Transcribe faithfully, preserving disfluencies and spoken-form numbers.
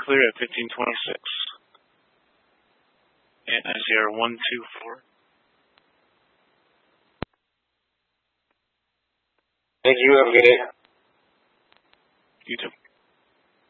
clear at fifteen twenty-six. And I C R one two four. Thank you. Have a good day. You too.